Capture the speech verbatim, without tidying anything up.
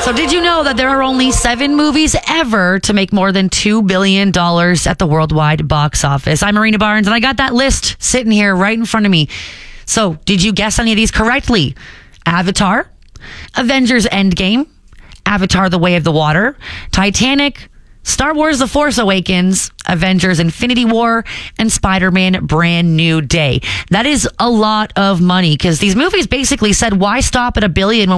So did you know that there are only seven movies ever to make more than two billion dollars at the worldwide box office? I'm Marina Barnes, and I got that list sitting here right in front of me. So did you guess any of these correctly? Avatar, Avengers Endgame, Avatar The Way of the Water, Titanic, Star Wars The Force Awakens, Avengers Infinity War, and Spider-Man Brand New Day. That is a lot of money because these movies basically said, why stop at a billion when